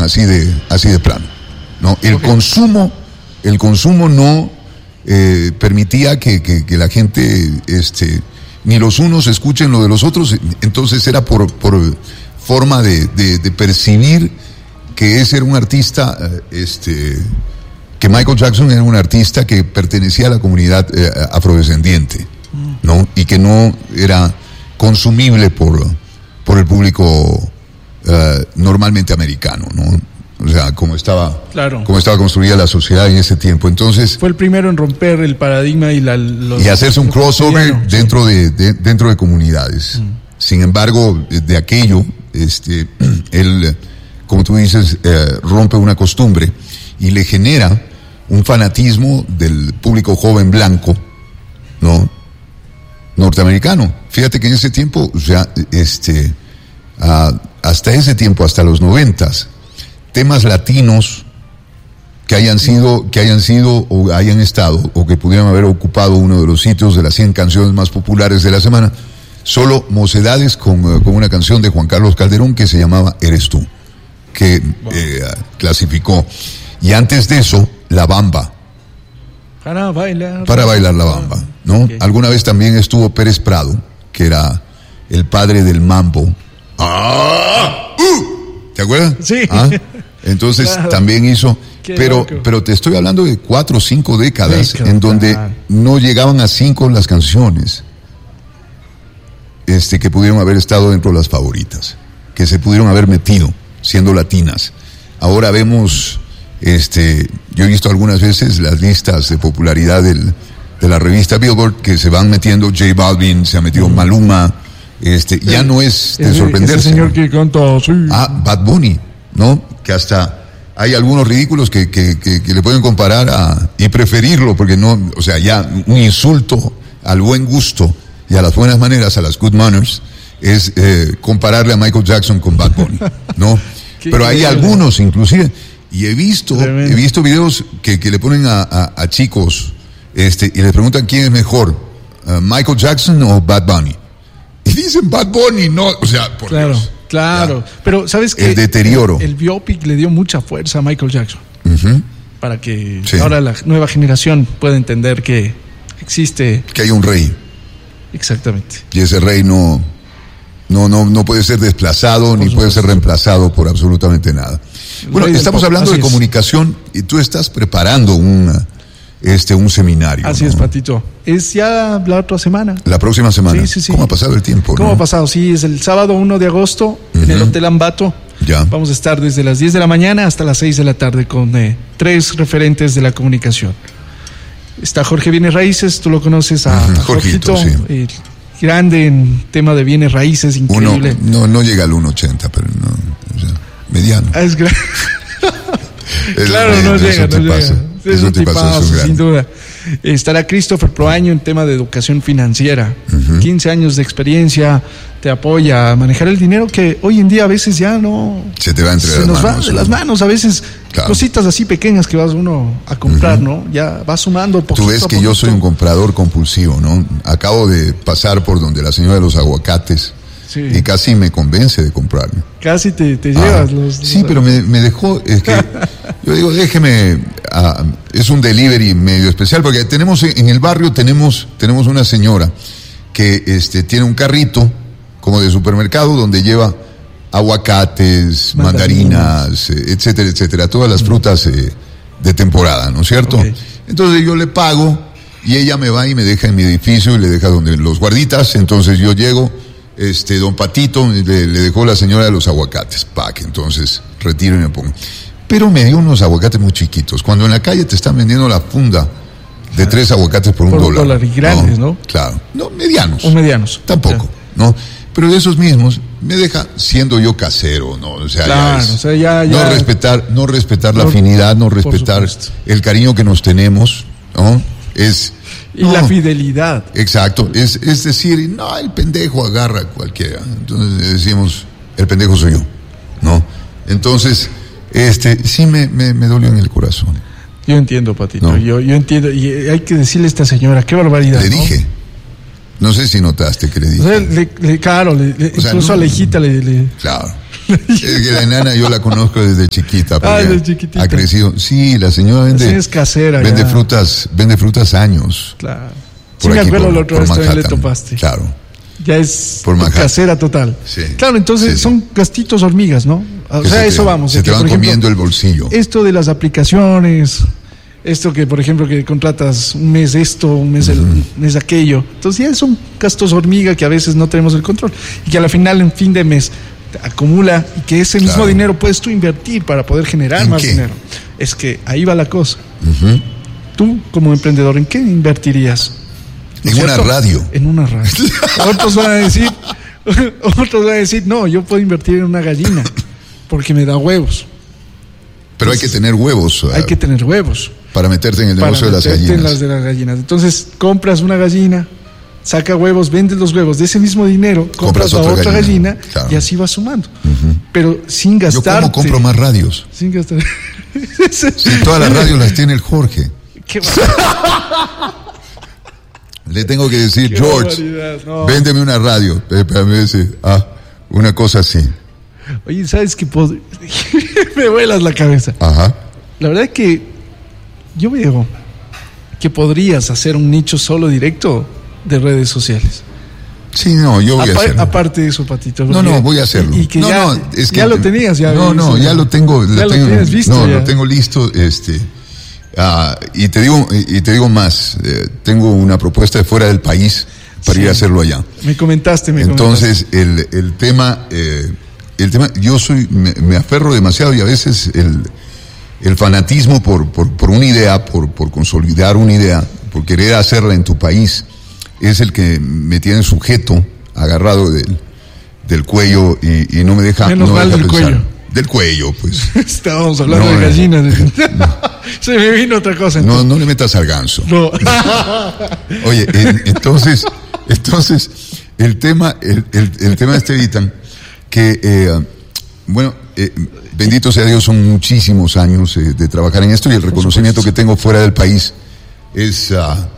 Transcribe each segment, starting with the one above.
así de plano, ¿no? El consumo no permitía que la gente, ni los unos escuchen lo de los otros, entonces era por forma de percibir que ese era un artista, que Michael Jackson era un artista que pertenecía a la comunidad afrodescendiente, ¿no? Y que no era consumible por el público normalmente americano, ¿no? O sea, como estaba construida la sociedad en ese tiempo. Entonces fue el primero en romper el paradigma y hacerse un crossover dentro de comunidades. Sin embargo, de aquello, él, como tú dices, rompe una costumbre y le genera un fanatismo del público joven blanco, ¿no? Norteamericano. Fíjate que en ese tiempo, o sea, hasta ese tiempo, hasta los 90s, temas latinos que hayan sido o hayan estado o que pudieran haber ocupado uno de los sitios de las 100 canciones más populares de la semana, solo Mocedades con una canción de Juan Carlos Calderón que se llamaba Eres Tú, que clasificó. Y antes de eso, La Bamba. Para bailar la bamba, ¿no? Okay. Alguna vez también estuvo Pérez Prado, que era el padre del mambo. ¿Te acuerdas? Sí. Entonces también hizo, pero te estoy hablando de 4 o 5 décadas en donde no llegaban a 5 las canciones que pudieron haber estado dentro de las favoritas, que se pudieron haber metido siendo latinas. Ahora vemos, yo he visto algunas veces las listas de popularidad de la revista Billboard que se van metiendo. J Balvin, se ha metido Maluma, ya no es de sorprenderse. Ese señor que canta, sí. Bad Bunny, ¿no? Que hasta hay algunos ridículos que le pueden comparar y preferirlo, porque no, o sea, ya un insulto al buen gusto y a las buenas maneras, a las good manners, es compararle a Michael Jackson con Bad Bunny, ¿no? Pero hay algunos, inclusive, y he visto videos que le ponen a chicos, y les preguntan quién es mejor, Michael Jackson o Bad Bunny. Y dicen Bad Bunny, no, o sea, por Dios. Claro, pero ¿sabes qué? El deterioro. El biopic le dio mucha fuerza a Michael Jackson. Para que sí, ahora la nueva generación pueda entender que existe... Que hay un rey. Exactamente. Y ese rey no puede ser desplazado ni puede ser reemplazado por absolutamente nada. Bueno, estamos hablando de comunicación y tú estás preparando un seminario. Así, ¿no? Es, Patito. Es ya la otra semana. La próxima semana. Sí. ¿Cómo ha pasado el tiempo? ¿Cómo ha pasado? Sí, es el sábado 1 de agosto en el Hotel Ambato. Ya. Vamos a estar desde las 10 de la mañana hasta las 6 de la tarde con 3 referentes de la comunicación. Está Jorge Bienes Raíces, tú lo conoces a Jorgito, sí. Grande en tema de bienes raíces, increíble. No llega al 1.80, pero no, o sea, mediano. Es grande. Claro, no llega. Es un tipazo, sin duda. Estará Christopher Proaño en tema de educación financiera. 15 años de experiencia, te apoya a manejar el dinero que hoy en día a veces ya no... Se te va entre las manos. Se nos va de las manos a veces. Claro. Cositas así pequeñas que vas uno a comprar, ¿no? Ya va sumando poquito. Tú ves que yo soy un comprador compulsivo, ¿no? Acabo de pasar por donde la señora de los aguacates. Sí. Y casi me convence de comprarme. Casi te llevas los... Sí, pero me dejó, es que yo digo, déjeme, es un delivery medio especial, porque tenemos en el barrio tenemos una señora que tiene un carrito como de supermercado donde lleva aguacates, mandarinas, etcétera, todas las frutas de temporada, ¿no es cierto? Okay. Entonces yo le pago y ella me va y me deja en mi edificio y le deja donde los guarditas. Entonces yo llego, don Patito le dejó la señora de los aguacates, entonces retiro y me pongo. Pero me dio unos aguacates muy chiquitos, cuando en la calle te están vendiendo la funda de 3 aguacates por $1. Y grandes, ¿no? Claro, no, medianos. O medianos. Tampoco, ¿no? Pero de esos mismos me deja, siendo yo casero, ¿no? O sea, claro, ya no respetar la afinidad, no respetar el cariño que nos tenemos, ¿no? Y la fidelidad. Exacto, es decir, no, el pendejo agarra a cualquiera. Entonces decimos, el pendejo soy yo, ¿no? Entonces, sí me dolió en el corazón. Yo entiendo, Patito, ¿no? Yo entiendo, y hay que decirle a esta señora, qué barbaridad. Le dije. No sé si notaste que le dije. Claro, incluso a la hijita le... Claro. Es que la enana yo la conozco desde chiquita. Desde chiquitita. Ha crecido. Sí, la señora vende. Es casera. Vende frutas años. Claro. Sí, me acuerdo el otro vez también le topaste. Claro. Ya es casera total. Sí. Claro, entonces son gastitos hormigas, ¿no? O sea, eso vamos. Se te van comiendo el bolsillo. Esto de las aplicaciones, esto que, por ejemplo, que contratas un mes esto, un mes aquello. Entonces ya son gastos hormiga que a veces no tenemos el control. Y que a la final, en fin de mes, te acumula y que ese mismo dinero puedes tú invertir para poder generar más dinero. Es que ahí va la cosa. Tú, como emprendedor, ¿en qué invertirías? En una radio. En una radio. Otros van a decir, no, yo puedo invertir en una gallina porque me da huevos. Pero hay que tener huevos. Hay que tener huevos. Para meterte en el negocio de las gallinas. De las gallinas. Entonces, compras una gallina, saca huevos, vendes los huevos. De ese mismo dinero, compras otra gallina claro. Y así vas sumando. Pero sin gastar. ¿Yo cómo compro más radios? Sin gastar. Si todas las radios las tiene el Jorge. ¿Qué Le tengo que decir, George, véndeme una radio. Pero me dice, una cosa así. Oye, ¿sabes qué? Me vuelas la cabeza. Ajá. La verdad es que yo veo que podrías hacer un nicho solo directo de redes sociales. Sí, no, yo voy a hacerlo. Aparte de eso, Patito. No, voy a hacerlo. Y que ya lo tenías. Ya lo tengo. Ya lo tienes visto. No, lo tengo listo. Y te digo más, tengo una propuesta de fuera del país para ir a hacerlo allá. Me comentaste. Entonces, el tema, yo me aferro demasiado y a veces el fanatismo por una idea, por consolidar una idea, por querer hacerla en tu país, es el que me tiene sujeto, agarrado del cuello y no me deja, menos mal del pensar. Cuello. Del cuello, pues. Estábamos hablando de gallinas. Se me vino otra cosa. Entonces. No le metas al ganso. No. Oye, entonces, el tema de este Vitan, que, bendito sea Dios, son muchísimos años de trabajar en esto y el reconocimiento que tengo fuera del país es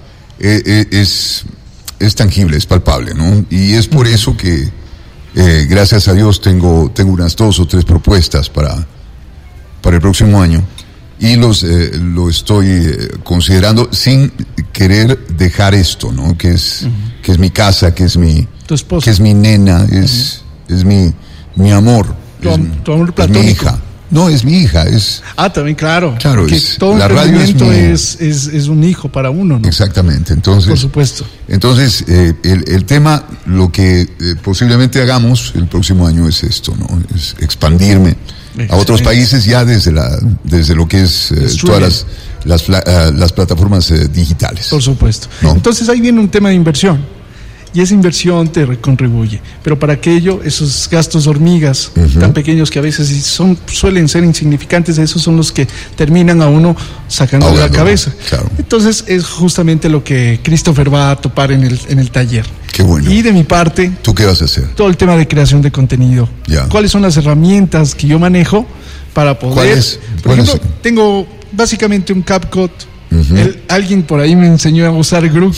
tangible, es palpable, ¿no? Y es por eso que gracias a Dios tengo unas 2 o 3 propuestas para el próximo año y lo estoy considerando sin querer dejar esto, ¿no? Que es mi casa, que es mi nena, es mi amor, tu amor platónico. Es mi hija. No, es mi hija, también, claro. Porque todo la radio es un hijo para uno, ¿no? Exactamente, entonces. Por supuesto. Entonces, el tema, lo que posiblemente hagamos el próximo año es esto, ¿no? Es expandirme a otros países ya desde lo que es todas las plataformas digitales. Por supuesto. ¿No? Entonces ahí viene un tema de inversión. Y esa inversión te contribuye. Pero para aquello, esos gastos hormigas tan pequeños que a veces suelen ser insignificantes, esos son los que terminan a uno sacando de la cabeza. Claro. Entonces es justamente lo que Christopher va a topar en el taller. Qué bueno. Y de mi parte, ¿tú qué vas a hacer? Todo el tema de creación de contenido. Ya. ¿Cuáles son las herramientas que yo manejo para poder? Por ejemplo, tengo básicamente un CapCut. Alguien por ahí me enseñó a usar Grook.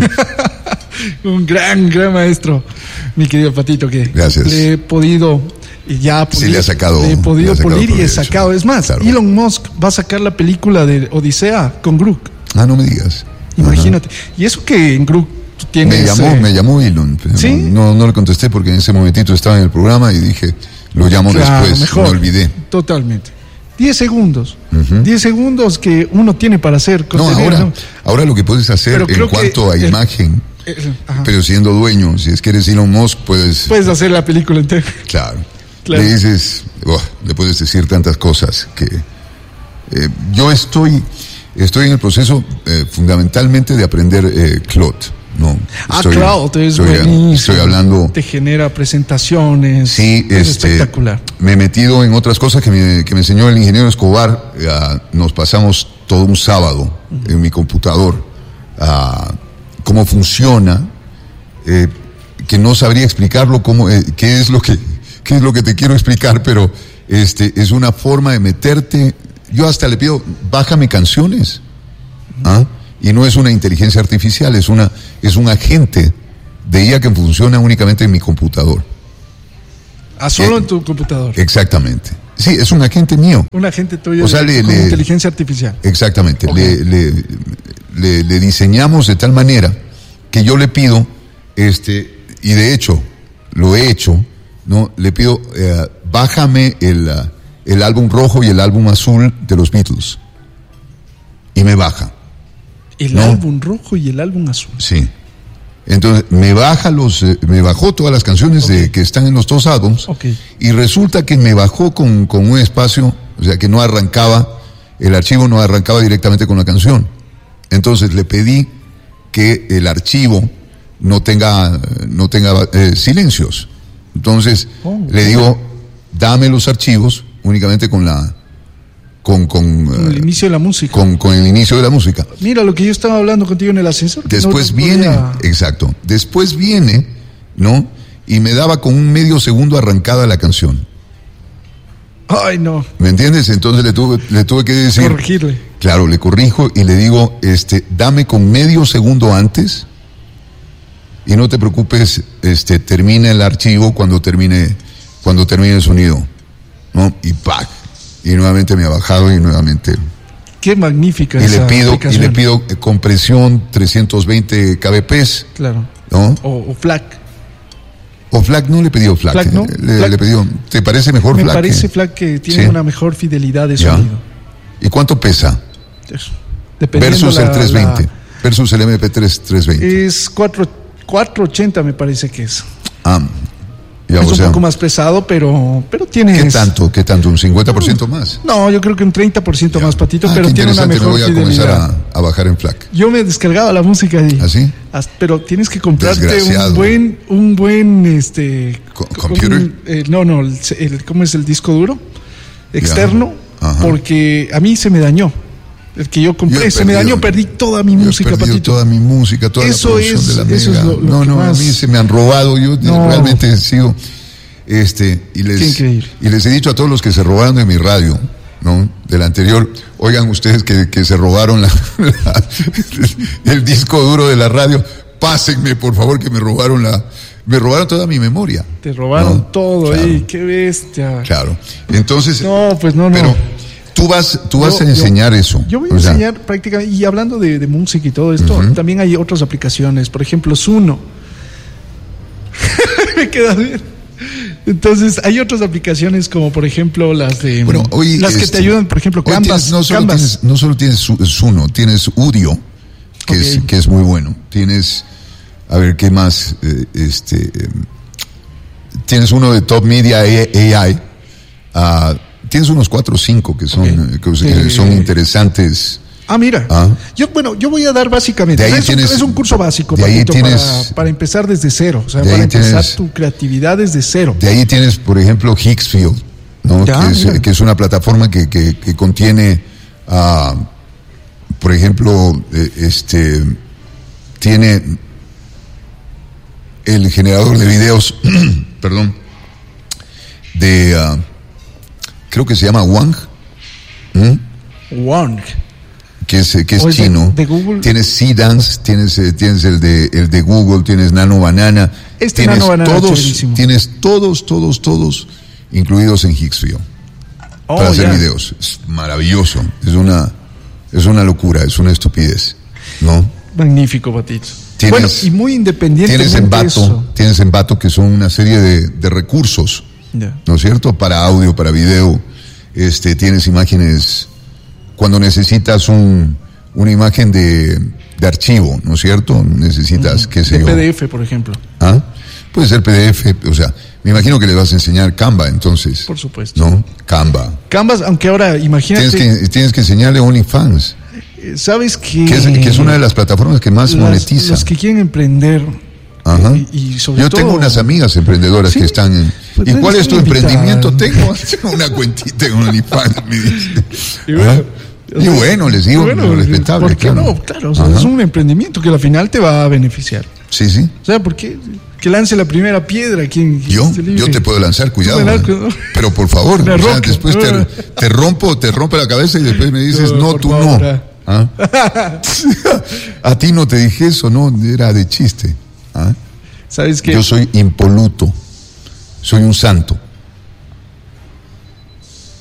Un gran maestro, mi querido Patito, que gracias. Le he podido pulir, le ha sacado, le he podido pulir y he provecho. sacado. Es más, claro. Elon Musk va a sacar la película de Odisea con Grook. No me digas. Imagínate. Y eso que en Grook tú tienes. Me llamó Elon. ¿Sí? No le contesté porque en ese momentito estaba en el programa y dije, lo llamo después. Mejor, me olvidé. Totalmente. 10 segundos. 10 segundos que uno tiene para hacer contenido. Ahora lo que puedes hacer en cuanto a imagen. Pero siendo dueño, si es que eres Elon Musk, puedes hacer la película entera. Claro. Le dices, le puedes decir tantas cosas que yo estoy en el proceso fundamentalmente de aprender Claude. No, Claude es buenísimo. Estoy hablando. Te genera presentaciones. Sí, es espectacular. Me he metido en otras cosas que me enseñó el ingeniero Escobar. Nos pasamos todo un sábado en mi computador cómo funciona, que no sabría explicarlo qué es lo que te quiero explicar, pero es una forma de meterte. Yo hasta le pido, bájame canciones, y no es una inteligencia artificial, es un agente de IA que funciona únicamente en mi computador. solo en tu computador. Exactamente. Sí, es un agente mío. Un agente tuyo, o sea, con inteligencia artificial. Exactamente. Okay. Le diseñamos de tal manera que yo le pido, y de hecho, lo he hecho, ¿no? Le pido, bájame el álbum rojo y el álbum azul de los Beatles. Y me baja. El álbum rojo y el álbum azul. Sí. Entonces me bajó todas las canciones que están en los dos álbums. Okay. Y resulta que me bajó con un espacio, o sea que no arrancaba, el archivo no arrancaba directamente con la canción. Entonces le pedí que el archivo no tenga silencios. Entonces le digo, dame los archivos únicamente con el inicio de la música. Con el inicio de la música. Mira lo que yo estaba hablando contigo en el ascensor. Después exacto. Después viene, ¿no? Y me daba con un medio segundo arrancada la canción. Ay, no. ¿Me entiendes? Entonces le tuve que decir. Corregirle. Claro, le corrijo y le digo, dame con medio segundo antes. Y no te preocupes, termina el archivo cuando termine el sonido, ¿no? Y ¡pac! Y nuevamente me ha bajado y nuevamente. Qué magnífica y esa aplicación. Y le pido compresión 320 kbps. Claro. ¿No? O FLAC. O FLAC, no le pidió FLAC. FLAC, ¿no? Le pidió, ¿te parece mejor FLAC? Me parece FLAC que tiene una mejor fidelidad de sonido. ¿Y cuánto pesa? Versus el 320. Versus el MP3 320. Es 480 me parece que es. Ya, es un poco más pesado, pero tienes... ¿Qué tanto? ¿Un 50% más? No, yo creo que un 30% más, Patito, pero tiene una mejor fidelidad. Me voy a comenzar a bajar en FLAC. Yo me descargaba la música ahí. ¿Ah, sí? Pero tienes que comprarte un buen ¿computer? ¿cómo es el disco duro? Externo, porque a mí se me dañó. El que yo compré se me dañó, perdí toda mi música, Patito. Toda mi música, toda la producción de la Mega. Eso es lo que más... a mí se me han robado, yo realmente he sido, y les he dicho a todos los que se robaron de mi radio, ¿no? Del anterior, oigan ustedes que se robaron el disco duro de la radio, pásenme por favor que me robaron toda mi memoria. Te robaron todo, claro. Qué bestia. Claro, entonces... No, pues no. Pero, Tú vas a enseñar eso. Yo voy a enseñar prácticamente, y hablando de música y todo esto, también hay otras aplicaciones, por ejemplo, Zuno. Me queda bien. Entonces, hay otras aplicaciones como, por ejemplo, las de... Bueno, hoy las que te ayudan, por ejemplo, Canvas. No solo tienes Zuno, tienes Udio, que es muy bueno. Tienes, a ver, ¿qué más? Tienes uno de Top Media AI, tienes unos 4 o 5 que son interesantes. Mira. Yo voy a dar básicamente. Es un curso básico, Patito, para empezar desde cero. O sea, para empezar tu creatividad desde cero. De ahí tienes, por ejemplo, Higgsfield, ¿no? Que es una plataforma que contiene, por ejemplo, tiene el generador de videos, perdón, creo que se llama Wang. Wang. Que es chino. De Google. Tienes Seedance, tienes el de Google, tienes Nano Banana. Nano Banana tienes todos incluidos en Higgsfield. Para hacer videos. Es maravilloso. Es una locura, es una estupidez, ¿no? Magnífico, Patito. Y muy independiente. Tienes Envato, que son una serie de recursos. ¿No es cierto? Para audio, para video, tienes imágenes, cuando necesitas una imagen de archivo, ¿no es cierto? Necesitas, qué sé yo. PDF, por ejemplo. Puede ser PDF, o sea, me imagino que le vas a enseñar Canva, entonces. Por supuesto. ¿No? Canva, aunque ahora, imagínate. Tienes que enseñarle OnlyFans. ¿Sabes qué? Que es una de las plataformas que más monetiza. Los que quieren emprender. Y sobre yo todo, tengo unas amigas emprendedoras que están. ¿Y cuál es tu emprendimiento? Tengo una cuentita en OnlyFans, me dice. Y bueno, les digo, respetable. ¿Por qué no? Claro, o sea, es un emprendimiento que al final te va a beneficiar. Sí. O sea, ¿por qué? Que lance la primera piedra. Yo te puedo lanzar, cuidado. Pero por favor, después te rompo la cabeza y después me dices, no, tú favor, no. A ti no te dije eso, no, era de chiste. ¿Sabes qué? Yo soy impoluto, soy un santo.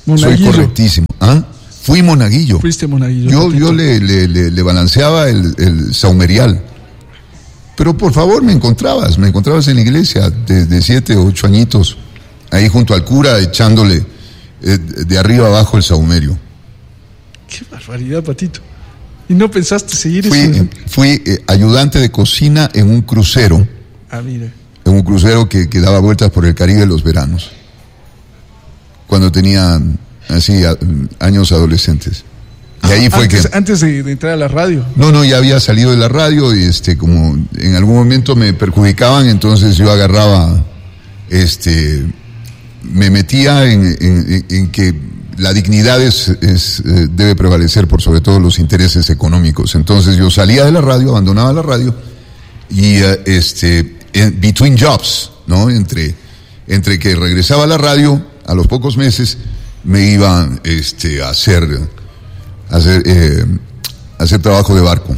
Soy correctísimo. ¿Ah? Fui monaguillo. Fuiste monaguillo. Yo le balanceaba el saumerial. Pero por favor, me encontrabas en la iglesia de 7 o 8 añitos, ahí junto al cura, echándole de arriba abajo el saumerio. Qué barbaridad, Patito. ¿Y no pensaste seguir eso? Fui ayudante de cocina en un crucero. Ah, mira. En un crucero que daba vueltas por el Caribe los veranos. Cuando tenía así años adolescentes. Y ahí fue antes de entrar a la radio. No, ya había salido de la radio y como en algún momento me perjudicaban, entonces yo agarraba, me metía en que la dignidad debe prevalecer por sobre todo los intereses económicos. Entonces yo salía de la radio, abandonaba la radio y between jobs, ¿no? Entre que regresaba a la radio, a los pocos meses me iba a hacer trabajo de barco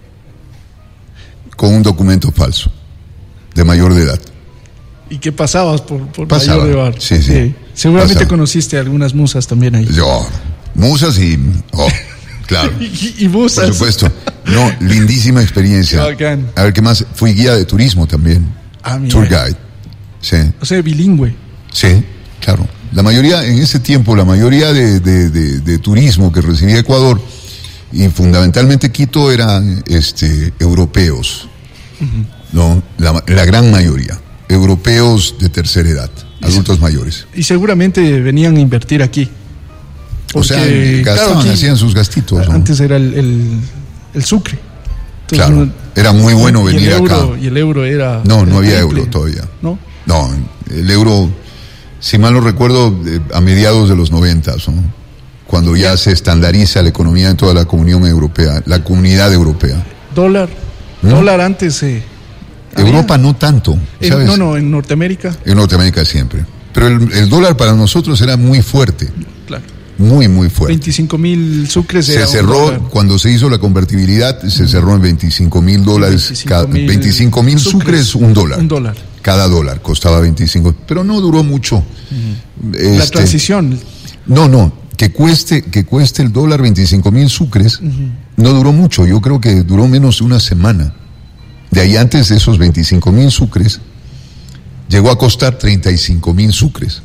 con un documento falso de mayor de edad. ¿Y qué pasabas por mayor de barco? Sí. Seguramente pasaba. Conociste algunas musas también ahí. Musas y... claro. y musas. Por supuesto. No, lindísima experiencia. Bacán. A ver, ¿qué más? Fui guía de turismo también. Mira. Tour guide. Sí. O sea, bilingüe. Sí, claro. En ese tiempo, la mayoría de turismo que recibía Ecuador, y fundamentalmente Quito, eran europeos. Uh-huh. ¿No? La gran mayoría. Europeos de tercera edad, adultos mayores. Y seguramente venían a invertir aquí. Porque, gastaban, claro, hacían sus gastitos, ¿no? Antes era el sucre. Entonces, claro, era muy bueno venir acá. Y el euro era... No había euro todavía. ¿No? No, el euro, si mal no recuerdo, a mediados de los 90, ¿no? Cuando ya se estandariza la economía en toda la Comunidad Europea, la Comunidad Europea. Dólar antes... Europa no tanto, ¿sabes? En Norteamérica. En Norteamérica siempre. Pero el dólar para nosotros era muy fuerte. Claro. Muy, muy fuerte. 25,000 sucres. Se cerró, cuando se hizo la convertibilidad, se cerró en $25,000. 25,000 sucres, $1. $1. Cada dólar costaba 25. Pero no duró mucho. Uh-huh. La transición. No. Que cueste el dólar 25,000 sucres, uh-huh, no duró mucho. Yo creo que duró menos de una semana. De ahí antes de esos 25,000 sucres, llegó a costar 35,000 sucres.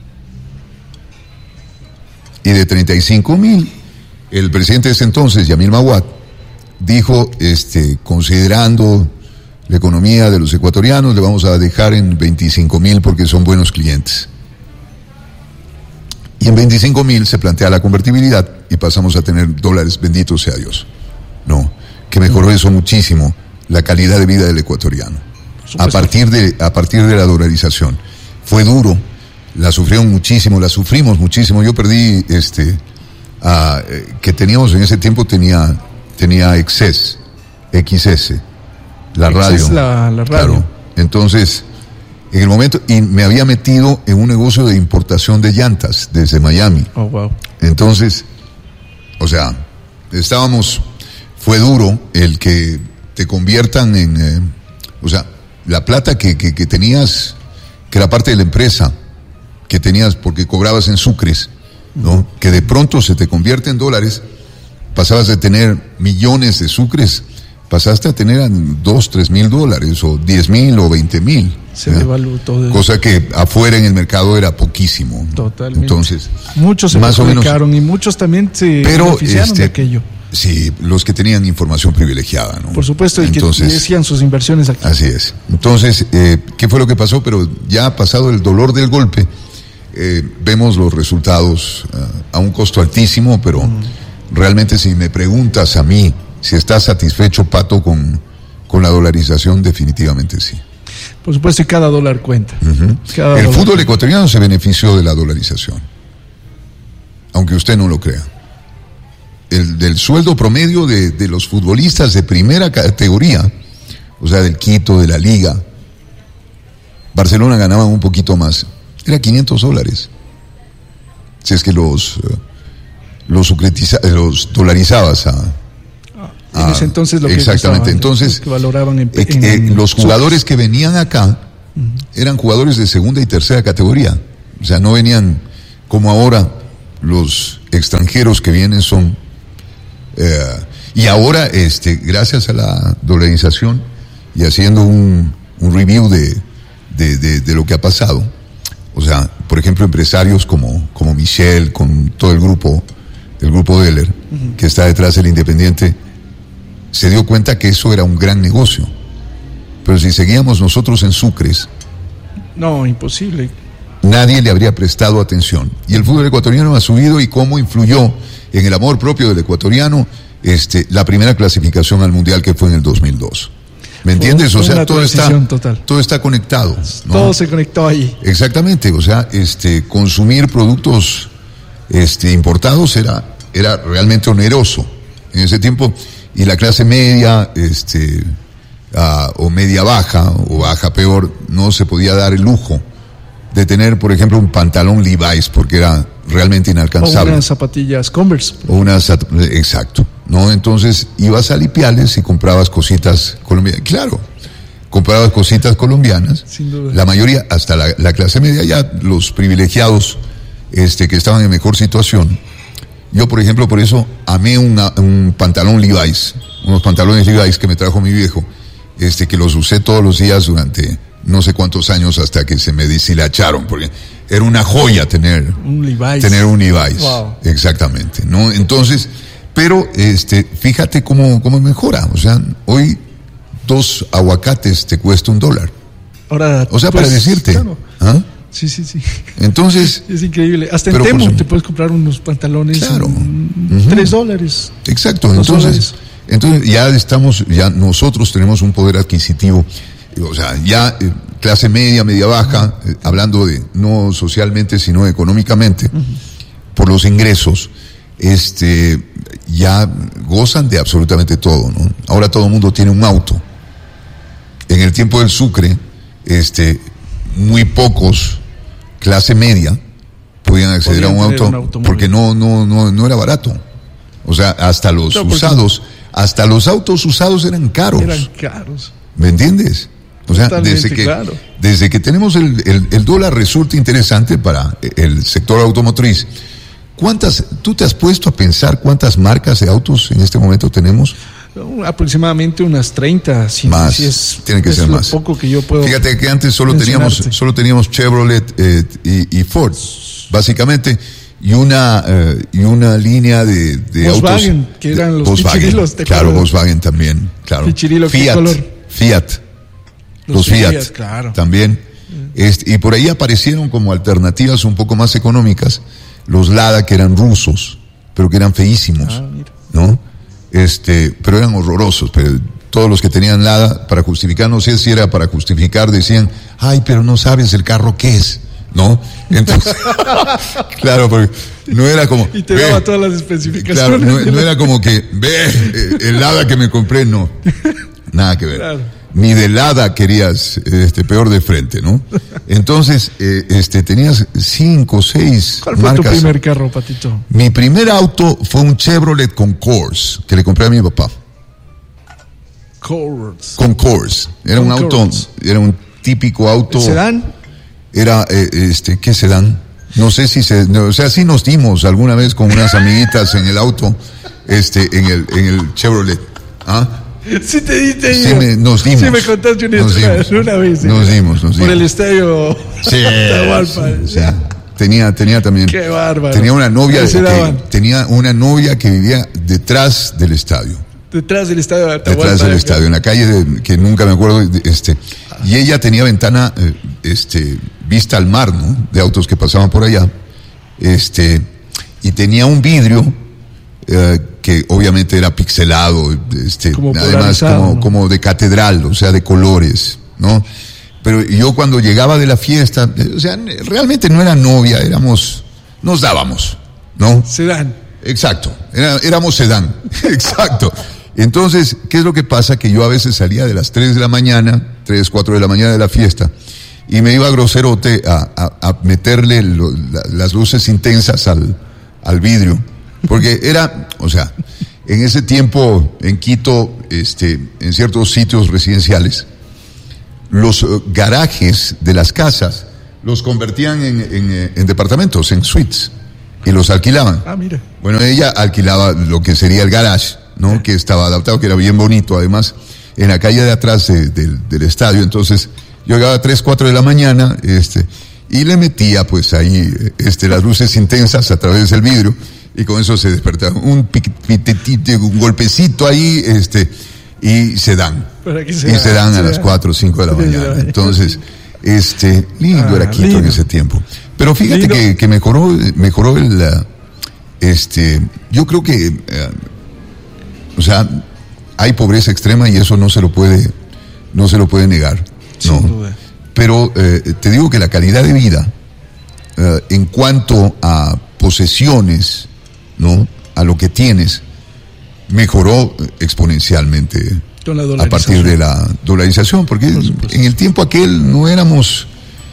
Y de 35,000, el presidente de ese entonces, Yamil Mahuad, dijo, considerando la economía de los ecuatorianos, le vamos a dejar en 25,000 porque son buenos clientes. Y en 25,000 se plantea la convertibilidad y pasamos a tener dólares, bendito sea Dios. No, que mejoró eso muchísimo, la calidad de vida del ecuatoriano. A partir de la dolarización. Fue duro, la sufrieron muchísimo, la sufrimos muchísimo. Yo perdí, que teníamos en ese tiempo, tenía XS, la radio. La radio. Claro. Entonces, en el momento, y me había metido en un negocio de importación de llantas desde Miami. Oh, wow. Entonces, fue duro el que te conviertan en, la plata que tenías, que era parte de la empresa, que tenías porque cobrabas en sucres, ¿no? Que de pronto se te convierte en dólares, pasabas de tener millones de sucres, pasaste a tener $2,000-3,000, o 10,000 o 20,000. Se devaluó todo. Cosa que afuera en el mercado era poquísimo. Totalmente. Entonces, muchos se perjudicaron y muchos también se beneficiaron de aquello. Sí, los que tenían información privilegiada, ¿no? Por supuesto, y entonces, que decían sus inversiones aquí. Así es. Entonces, ¿qué fue lo que pasó? Pero ya pasado el dolor del golpe, vemos los resultados a un costo altísimo, pero realmente si me preguntas a mí si estás satisfecho, Pato, con la dolarización, definitivamente sí. Por supuesto, y cada dólar cuenta. Uh-huh. El fútbol ecuatoriano se benefició de la dolarización, aunque usted no lo crea. Del sueldo promedio de los futbolistas de primera categoría, o sea, del Quito, de la Liga, Barcelona ganaban un poquito más, era $500. Si es que los dolarizabas en ese entonces lo que exactamente, entonces que valoraban los jugadores que venían acá eran jugadores de segunda y tercera categoría, o sea, no venían como ahora los extranjeros que vienen son... y ahora, gracias a la dolarización y haciendo un review de lo que ha pasado, o sea, por ejemplo, empresarios como Michel, con todo el grupo Deller, que está detrás del Independiente, se dio cuenta que eso era un gran negocio. Pero si seguíamos nosotros en Sucres... No, imposible. Nadie le habría prestado atención. Y el fútbol ecuatoriano ha subido, y cómo influyó en el amor propio del ecuatoriano la primera clasificación al Mundial, que fue en el 2002. ¿Me entiendes? O sea, todo está conectado, ¿no? Todo se conectó ahí. Exactamente. O sea, consumir productos importados era realmente oneroso en ese tiempo, y la clase media, o media baja, o baja peor, no se podía dar el lujo de tener, por ejemplo, un pantalón Levi's, porque era realmente inalcanzable. O unas zapatillas Converse. Exacto, ¿no? Entonces ibas a Lipiales y comprabas cositas colombianas. Claro, comprabas cositas colombianas. Sin duda. La mayoría, hasta la clase media, ya los privilegiados que estaban en mejor situación. Yo, por ejemplo, por eso amé un pantalón Levi's, unos pantalones Levi's que me trajo mi viejo, que los usé todos los días durante no sé cuántos años, hasta que se me deshilacharon, porque era una joya tener un Levi's. Wow. Exactamente, ¿no? Entonces, pero fíjate cómo mejora. O sea, hoy 2 aguacates te cuesta $1. Ahora, o sea, para decirte, claro. ¿Ah? Sí. Entonces, es increíble. Hasta en Temu te puedes comprar unos pantalones, claro, $3. Exacto. Entonces ya nosotros tenemos un poder adquisitivo, o sea, ya clase media, media baja, hablando de no socialmente sino económicamente, por los ingresos, ya gozan de absolutamente todo, ¿no? Ahora todo el mundo tiene un auto. En el tiempo del Sucre, muy pocos clase media podían acceder a un auto, porque no era barato. O sea, hasta los autos usados eran caros. ¿Me entiendes? O sea, desde que tenemos el dólar, resulta interesante para el sector automotriz. ¿Tú te has puesto a pensar cuántas marcas de autos en este momento tenemos? Aproximadamente unas 30. Más, tiene que ser más. Poco que yo puedo. Fíjate que antes solo teníamos Chevrolet y Ford, básicamente, y una línea de Volkswagen, autos. Que eran los pichirilos. Claro, Volkswagen también, claro. Pichirilo, Fiat. Los Fiat, claro. También. Y por ahí aparecieron como alternativas un poco más económicas los Lada, que eran rusos, pero que eran feísimos, ¿no? Pero eran horrorosos. Pero todos los que tenían Lada, para justificar, no sé si era para justificar, decían, ay, pero no sabes el carro qué es, ¿no? Entonces, claro, porque no era como... Y te daba todas las especificaciones. Claro, no era como que, el Lada que me compré, no. Nada que ver. Claro. Ni de Lada querías, peor de frente, ¿no? Entonces, tenías 5 o 6 ¿Cuál fue marcas. Tu primer carro, Patito? Mi primer auto fue un Chevrolet Concourse, que le compré a mi papá. Concourse. Era un auto, era un típico auto. ¿Sedán? Era, ¿qué sedán? No sé si o sea, sí nos dimos alguna vez con unas amiguitas en el auto, en el Chevrolet. ¿Ah? Sí te diste. Sí, nos dimos. Sí me contaste una vez. Nos dimos. Por el estadio. Sí. Tenía también. Qué bárbaro. Tenía una novia que vivía detrás del estadio. Detrás del estadio de Atahualpa. Detrás del estadio, en la calle que nunca me acuerdo, y ella tenía ventana, vista al mar, ¿no? De autos que pasaban por allá, y tenía un vidrio, que obviamente era pixelado, además como de catedral, o sea, de colores, ¿no? Pero yo cuando llegaba de la fiesta, o sea, realmente no era novia, nos dábamos, ¿no? Sedán. Exacto, éramos sedán, exacto. Entonces, ¿qué es lo que pasa? Que yo a veces salía de las 3 de la mañana, 3, 4 de la mañana de la fiesta, y me iba groserote a meterle las luces intensas al vidrio, porque era, o sea, en ese tiempo en Quito, en ciertos sitios residenciales, los garajes de las casas los convertían en departamentos, en suites, y los alquilaban. Ah, mira. Bueno, ella alquilaba lo que sería el garage, ¿no? Que estaba adaptado, que era bien bonito, además, en la calle de atrás del estadio. Entonces, yo llegaba a 3, 4 de la mañana, y le metía, pues, ahí, las luces intensas a través del vidrio, y con eso se despertaba un golpecito ahí, y se dan. Y se dan a las 4 o 5 de la mañana. Entonces, lindo era Quito lindo. En ese tiempo. Pero fíjate que mejoró yo creo que, o sea, hay pobreza extrema y eso no se lo puede negar, ¿no? Sin duda. Pero te digo que la calidad de vida, en cuanto a posesiones, ¿no? A lo que tienes, mejoró exponencialmente a partir de la dolarización, porque en el tiempo aquel no éramos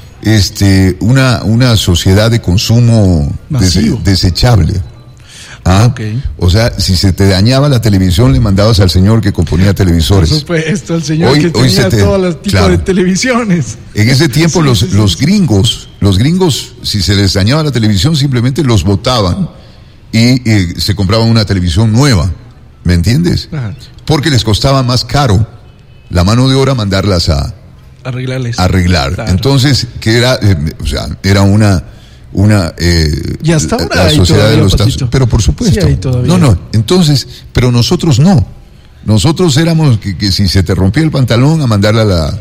una sociedad de consumo desechable. Okay. O sea, si se te dañaba la televisión, le mandabas al señor que componía televisores. Por supuesto, al señor que tenía todos los tipos de televisiones. En ese tiempo los gringos, si se les dañaba la televisión, simplemente los botaban y se compraban una televisión nueva. ¿Me entiendes? Ajá. Porque les costaba más caro la mano de obra mandarlas a arreglar. Claro. Entonces, que era, era una y hasta ahora la sociedad de los Estados Unidos. Pero por supuesto. Sí, no. Entonces, pero nosotros no. Nosotros éramos que si se te rompía el pantalón, a mandarla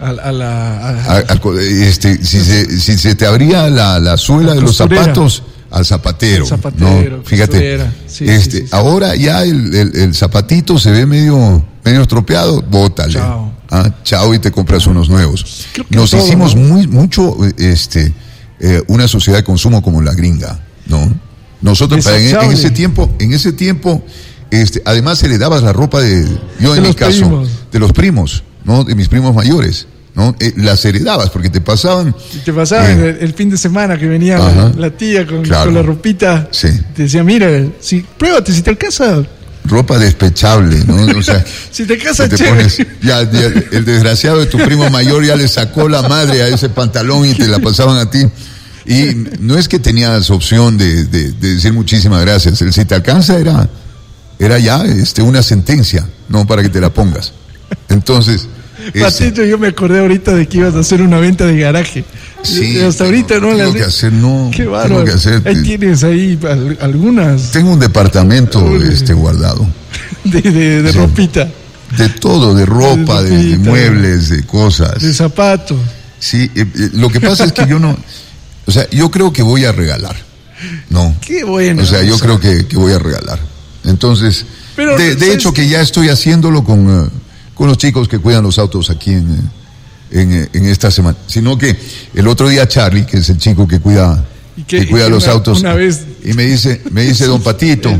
si se te abría la suela de los zapatos, al zapatero. ¿no? Fíjate. Sí, ahora ya el zapatito se ve medio estropeado, bótale. Chao y te compras unos nuevos. Nos hicimos mucho una sociedad de consumo como la gringa, ¿no? Nosotros en ese tiempo, además heredabas la ropa de mi caso, de los primos, ¿no? De mis primos mayores, ¿no? Las heredabas porque te pasaban. El fin de semana que venía la tía con la ropita. Sí. Te decía, mira, pruébate si te alcanza. Ropa despechable, ¿no? O sea, si te casas, ya el desgraciado de tu primo mayor ya le sacó la madre a ese pantalón y te la pasaban a ti. Y no es que tenías opción de decir muchísimas gracias. El si te alcanza era ya una sentencia, no para que te la pongas. Entonces, Patito, yo me acordé ahorita de que ibas a hacer una venta de garaje. Sí, hasta ahorita no tengo que hacer, Qué bárbaro. Ahí tienes ahí algunas. Tengo un departamento guardado. De ropita. De todo, de ropa, de muebles, de cosas. De zapatos. Sí, lo que pasa es que yo no, o sea, yo creo que voy a regalar. No. Qué bueno. O sea, yo creo que voy a regalar. Entonces, pero, de hecho que ya estoy haciéndolo con los chicos que cuidan los autos aquí en esta semana. Sino que el otro día Charlie, que es el chico que cuida los autos, una vez, y me dice don Patito,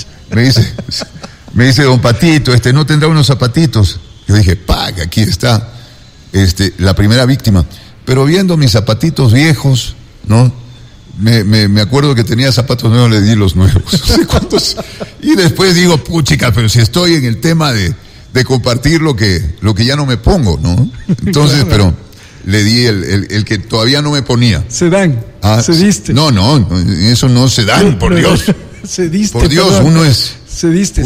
me dice don Patito, ¿no tendrá unos zapatitos? Yo dije, paga, aquí está la primera víctima. Pero viendo mis zapatitos viejos, ¿no? Me acuerdo que tenía zapatos nuevos, le di los nuevos. No sé cuántos. Y después digo, puchica, pero si estoy en el tema de compartir lo que ya no me pongo, ¿no? Entonces, pero le di el que todavía no me ponía. Sedán. Cediste. No, eso no se dan, por Dios. Cediste. Por Dios, perdón. uno es. Cediste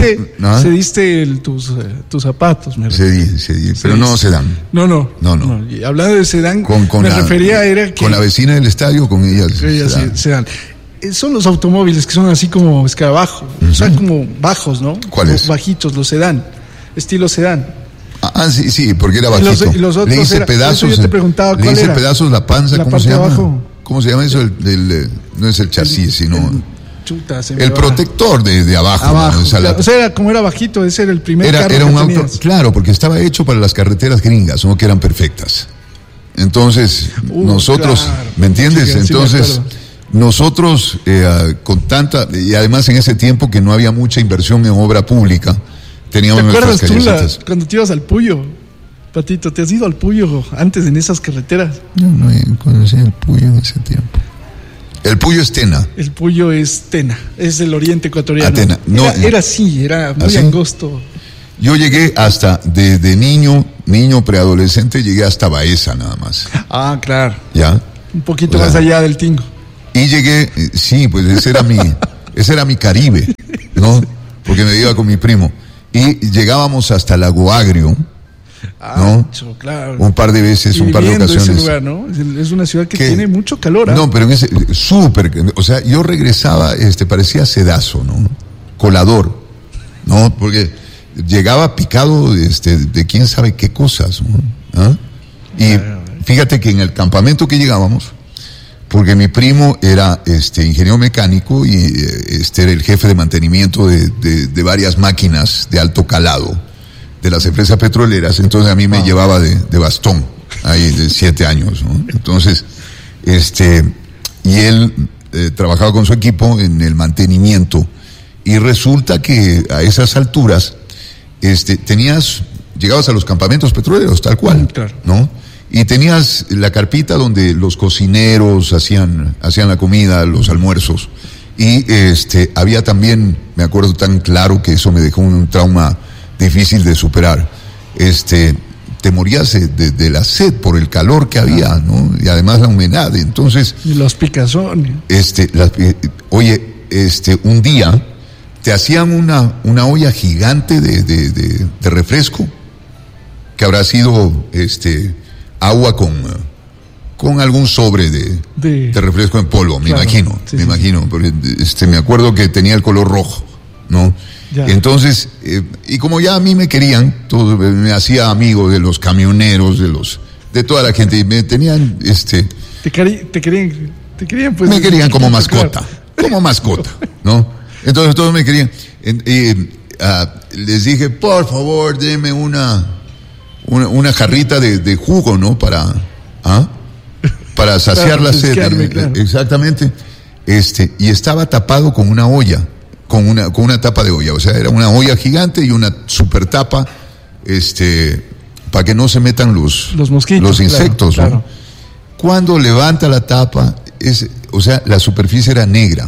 tus zapatos. Cedí, pero no se dan. No. Y hablando de sedán, refería con la vecina del estadio, con ella se dan. Son los automóviles que son así como escarabajo, son como bajos, ¿no? ¿Cuáles? Bajitos, los sedán, estilo sedán. Sí, porque era bajito. Y los otros le hice pedazos. Yo te preguntaba cuál era. Pedazos la panza, la ¿cómo se llama? Abajo. ¿Cómo se llama eso? No es el chasis, sino el protector de abajo. ¿No? O sea, como era bajito, ese era el primer carro era un auto, claro, porque estaba hecho para las carreteras gringas, no que eran perfectas. Entonces, nosotros, claro, ¿me entiendes? Sí, entonces, nosotros con tanta, y además en ese tiempo que no había mucha inversión en obra pública, teníamos nuestras callecitas. Cuando te ibas al Puyo, Patito, ¿te has ido al Puyo antes en esas carreteras? No conocí el Puyo en ese tiempo. El Puyo es Tena. El Puyo es Tena, es el oriente ecuatoriano. Tena. Era muy angosto. Yo llegué hasta, de niño preadolescente, llegué hasta Baeza nada más. Ah, claro. ¿Ya? Un poquito más allá del Tingo. Y llegué, sí, pues ese era mi Caribe, ¿no? Porque me iba con mi primo. Y llegábamos hasta Lago Agrio, ¿no? Claro. Un par de veces, un par de ocasiones. Ese lugar, ¿no? Es una ciudad que tiene mucho calor. No, pero en ese, súper, o sea, yo regresaba, parecía sedazo, ¿no? Colador, ¿no? Porque llegaba picado, de quién sabe qué cosas, ¿no? ¿Ah? Y fíjate que en el campamento que llegábamos, porque mi primo era ingeniero mecánico y era el jefe de mantenimiento de varias máquinas de alto calado de las empresas petroleras, entonces a mí me llevaba de bastón, ahí de 7 años, ¿no? Entonces, y él trabajaba con su equipo en el mantenimiento, y resulta que a esas alturas, llegabas a los campamentos petroleros, tal cual, claro, ¿no? Y tenías la carpita donde los cocineros hacían la comida, los almuerzos. Y había también, me acuerdo tan claro que eso me dejó un trauma difícil de superar. Te morías de la sed por el calor que había, ¿no? Y además la humedad. Entonces. Y los picazones. Un día te hacían una olla gigante de refresco, que habrá sido agua con algún sobre de refresco en polvo, me imagino, imagino, porque me acuerdo que tenía el color rojo, ¿no? Ya. Entonces, y como ya a mí me querían, me hacía amigo de los camioneros, de toda la gente, y me tenían, te querían, pues. Me querían como mascota, ¿no? Entonces todos me querían. Les dije, por favor, denme una jarrita de jugo, ¿no? Para saciar la sed. Claro. Exactamente. Y estaba tapado con una olla, con una tapa de olla. O sea, era una olla gigante y una super tapa, para que no se metan los mosquitos, los insectos, claro, ¿no? claro. Cuando levanta la tapa, la superficie era negra.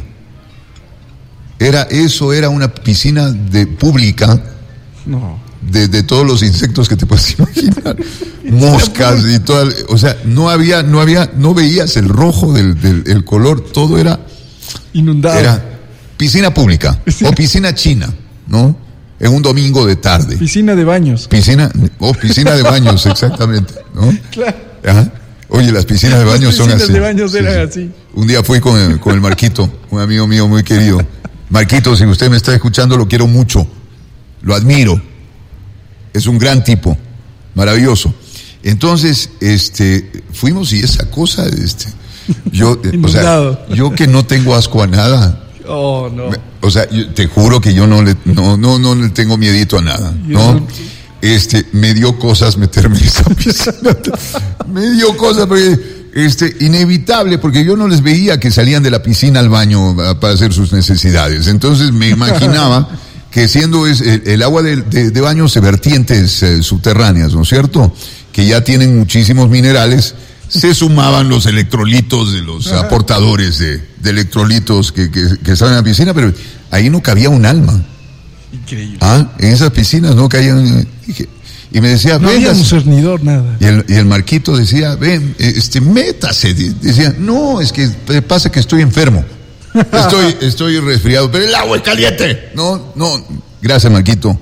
Era una piscina pública. No. De todos los insectos que te puedes imaginar, moscas y todo, o sea, no veías el rojo del color, todo era inundado. Era piscina pública o piscina china, ¿no? En un domingo de tarde. Piscina de baños. Piscina de baños, exactamente, ¿no? Claro. Ajá. Oye, las piscinas de baños son así. Las piscinas de baños eran así. Un día fui con el Marquito, un amigo mío muy querido. Marquito, si usted me está escuchando, lo quiero mucho, lo admiro. Es un gran tipo, maravilloso. Entonces, fuimos y esa cosa, yo que no tengo asco a nada. Oh, no. O sea, te juro que yo no le tengo miedito a nada, ¿no? Me dio cosas meterme en esa piscina. Me dio cosas, porque, inevitable, porque yo no les veía que salían de la piscina al baño para hacer sus necesidades. Entonces me imaginaba que siendo el agua de baños vertientes subterráneas, ¿no es cierto? Que ya tienen muchísimos minerales, se sumaban los electrolitos de los aportadores de electrolitos que estaban en la piscina, pero ahí no cabía un alma. Increíble. En esas piscinas no caían. Y me decía, no había un cernidor, nada. Y el Marquito decía, ven, métase. Decía, no, es que pasa que estoy enfermo. Estoy resfriado, pero el agua es caliente. No, gracias, Marquito.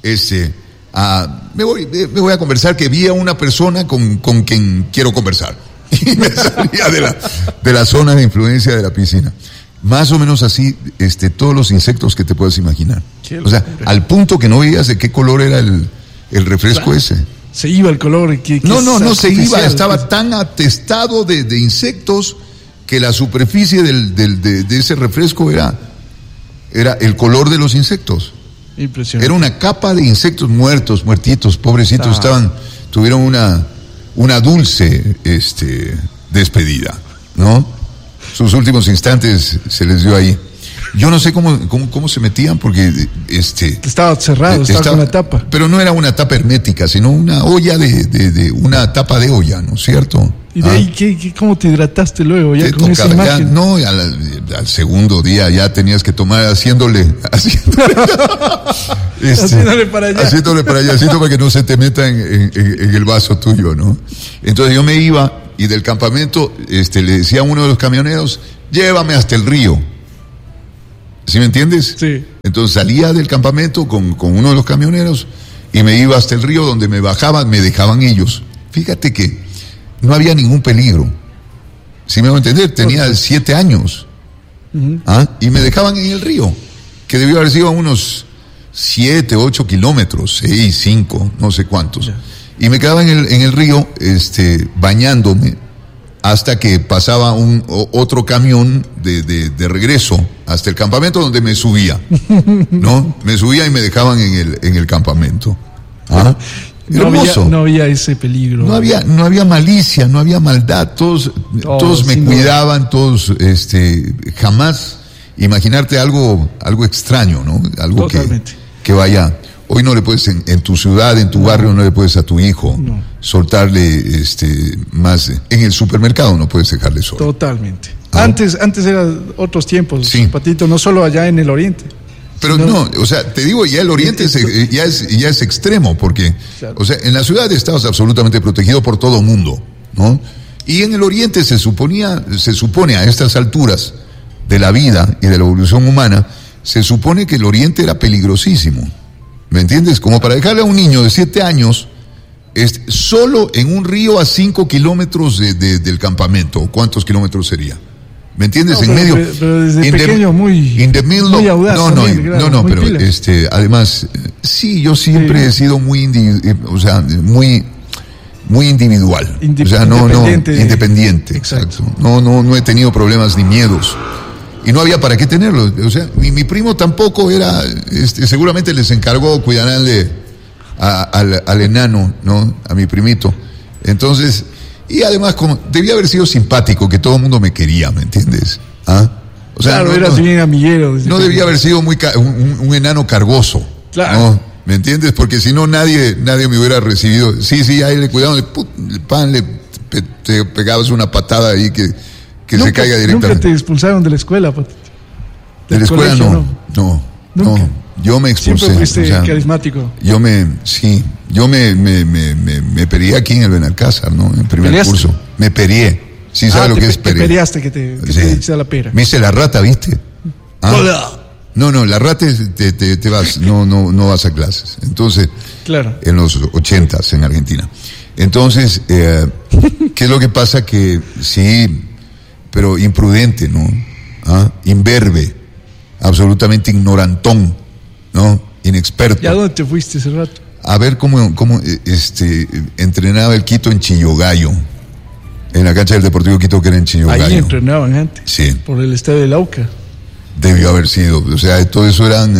Me voy a conversar, que vi a una persona con quien quiero conversar. Y me salía de la zona de influencia de la piscina. Más o menos así, todos los insectos que te puedas imaginar. O sea, al punto que no veías de qué color era el refresco, claro, ese. Se iba el color. No se iba, estaba tan atestado de insectos que la superficie de ese refresco era el color de los insectos. Impresionante. Era una capa de insectos muertitos, pobrecitos, tuvieron una dulce despedida, ¿no? Sus últimos instantes se les dio ahí. Yo no sé cómo se metían, porque estaba cerrado, estaba con la tapa. Pero no era una tapa hermética, sino una olla una tapa de olla, ¿no es cierto? ¿Y de ahí cómo te hidrataste luego? Ya con esa imagen. No, al segundo día ya tenías que tomar haciéndole para allá. Haciéndole para allá, para que no se te meta en el vaso tuyo, ¿no? Entonces yo me iba Y del campamento, le decía a uno de los camioneros, llévame hasta el río. ¿Sí me entiendes? Sí. Entonces salía del campamento con uno de los camioneros y me iba hasta el río donde me bajaban, me dejaban ellos. Fíjate que no había ningún peligro. ¿Sí me voy a entender? Tenía 7 años. Y me dejaban en el río, que debió haber sido a unos 7, 8 kilómetros, 6, 5, no sé cuántos. Yeah. Y me quedaba en el río, bañándome, hasta que pasaba otro camión de regreso hasta el campamento, donde me subía, ¿no? Me subía y me dejaban en el campamento. Hermoso. No había ese peligro. No había malicia, no había maldad. Todos me cuidaban, todos, jamás imaginarte algo extraño, ¿no? Algo que vaya. Hoy no le puedes, en tu ciudad, en tu barrio, no le puedes a tu hijo soltarle más. En el supermercado no puedes dejarle solo. Totalmente. Antes eran otros tiempos, sí. Patito, no solo allá en el oriente. Pero no, o sea, te digo, ya el oriente ya es extremo, porque, claro. O sea, en la ciudad estabas absolutamente protegido por todo mundo, ¿no? Y en el oriente se supone a estas alturas de la vida y de la evolución humana, se supone que el oriente era peligrosísimo. ¿Me entiendes? Como para dejarle a un niño de 7 años solo en un río a 5 kilómetros del campamento. ¿Cuántos kilómetros sería? ¿Me entiendes? No, en medio. Pero desde pequeño muy audaz. No, pero además, sí, yo siempre he sido muy individual. Independiente. Exacto. No he tenido problemas ni miedos. Y no había para qué tenerlo. O sea, mi primo tampoco era, seguramente les encargó cuidarle al enano, ¿no? A mi primito. Entonces, y además, como debía haber sido simpático, que todo el mundo me quería, ¿me entiendes? O sea, claro, eras bien amiguero. No debía haber sido un enano cargoso. Claro. ¿No? ¿Me entiendes? Porque si no, nadie me hubiera recibido. Sí, ahí le cuidaban, te pegabas una patada ahí que se caiga directamente. ¿Nunca te expulsaron de la escuela, Patito? ¿De la escuela? No. Yo me expulsé. Siempre fuiste carismático. Yo me perié aquí en el Benalcázar, ¿no? En primer curso. Me perié. Sí, ¿sabes lo que es perié? Te periaste, que te hice la pera. Me hice la rata, ¿viste? No, la rata te vas, no vas a clases. Entonces, claro. En los 80s en Argentina. Entonces, ¿qué es lo que pasa? Que sí, pero imprudente, ¿no? Imberbe, absolutamente ignorantón, ¿no? Inexperto. ¿Y a dónde te fuiste ese rato? A ver cómo entrenaba el Quito en Chillogallo, en la cancha del Deportivo Quito, que era en Chillogallo. Ahí entrenaban antes. Sí. Por el estadio de Lauca. Debió haber sido, o sea, todo eso eran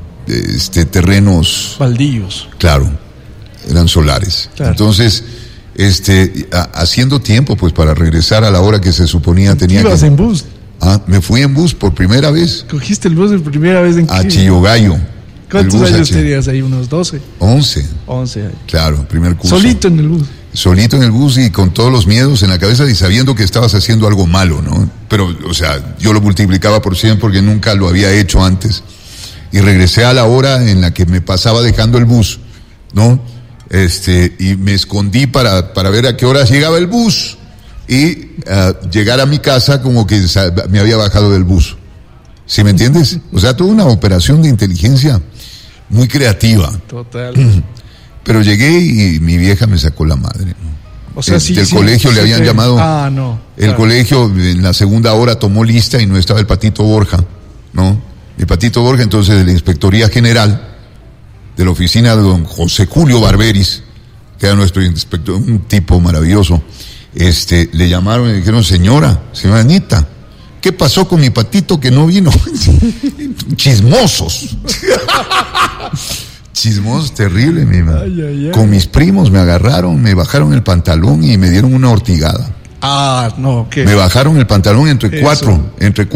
terrenos baldíos. Claro, eran solares. Claro. Entonces, haciendo tiempo, pues, para regresar a la hora que se suponía tenía que. ¿Ibas en bus? Me fui en bus por primera vez. ¿Cogiste el bus por primera vez en qué? A Chillogallo. ¿Cuántos años tenías ahí? ¿Unos 12? 11. 11 años. Claro, primer curso. ¿Solito en el bus? Solito en el bus y con todos los miedos en la cabeza y sabiendo que estabas haciendo algo malo, ¿no? Pero, o sea, yo lo multiplicaba por 100 porque nunca lo había hecho antes. Y regresé a la hora en la que me pasaba dejando el bus, ¿no? Y me escondí para ver a qué hora llegaba el bus y llegar a mi casa como que me había bajado del bus. ¿Sí me entiendes? O sea, toda una operación de inteligencia muy creativa. Total. Pero llegué y mi vieja me sacó la madre, ¿no? O sea, del colegio le habían llamado. No. El claro. Colegio en la segunda hora tomó lista y no estaba el Patito Borja, ¿no? El Patito Borja, entonces, de la Inspectoría General, de la oficina de don José Julio Barberis, que era nuestro inspector, un tipo maravilloso, le llamaron y dijeron, señora Anita, ¿qué pasó con mi Patito que no vino? Chismosos. Chismosos, terrible, mi madre. Ay. Con mis primos me agarraron, me bajaron el pantalón y me dieron una ortigada. ¿Qué? Me bajaron el pantalón entre cuatro.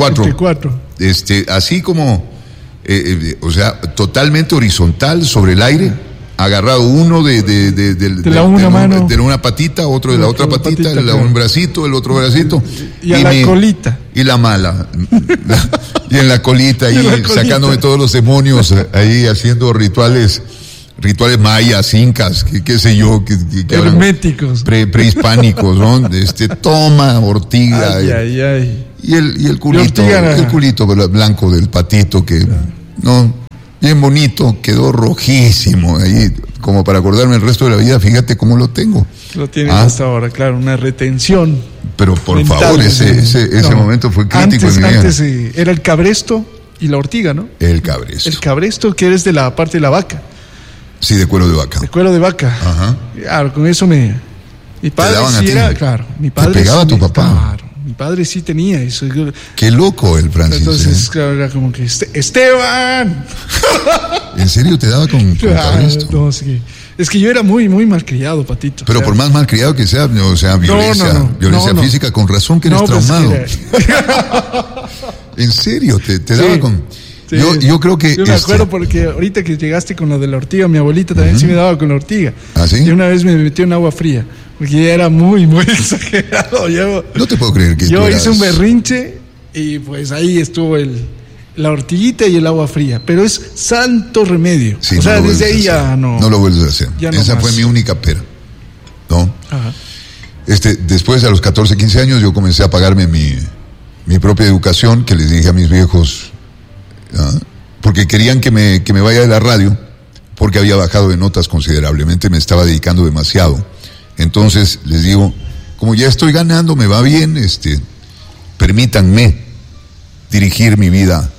Así como, o sea, totalmente horizontal sobre el aire, agarrado uno de una patita, otro de la otra patita, un bracito, el otro bracito. Y a la colita. Y la mala. Y en la colita, ahí sacándome todos los demonios, ahí haciendo rituales rituales mayas, incas, qué sé yo, que herméticos, prehispánicos, ¿no? Toma ortiga. Ay. Y el culito blanco del patito que, no, bien bonito, quedó rojísimo ahí, como para acordarme el resto de la vida. Fíjate cómo lo tengo. Lo tienes hasta ahora, claro, una retención. Pero por favor, ese momento fue crítico en mi vida. Antes era el cabresto y la ortiga, ¿no? El cabresto. El cabresto, que eres de la parte de la vaca. Sí, de cuero de vaca. De cuero de vaca. Ajá. Claro, con eso mi padre sí era, claro. Mi padre ¿te pegaba sí, tu papá? Claro, mi padre sí tenía eso. Qué loco el Francis. Entonces, claro, era como que, ¡Esteban! ¿En serio te daba con cabresto? No, sí. Es que yo era muy, muy malcriado, Patito. Pero por más malcriado que sea, violencia física, con razón que eres traumado. ¿En serio? ¿Te daba con...? Sí, yo creo que... Yo me acuerdo porque ahorita que llegaste con lo de la ortiga, mi abuelita también sí me daba con la ortiga. ¿Ah, sí? Y una vez me metió en agua fría, porque ya era muy, muy exagerado. No te puedo creer que yo hice un berrinche y pues ahí estuvo la ortiguita y el agua fría. Pero es santo remedio. Sí, o sea, desde ahí ya no... No lo vuelves a hacer. Esa fue mi única pera. ¿No? Ajá. Después, a los 14, 15 años, yo comencé a pagarme mi propia educación, que les dije a mis viejos... porque querían que me vaya de la radio, porque había bajado de notas considerablemente, me estaba dedicando demasiado. Entonces les digo, como ya estoy ganando, me va bien, permítanme dirigir mi vida,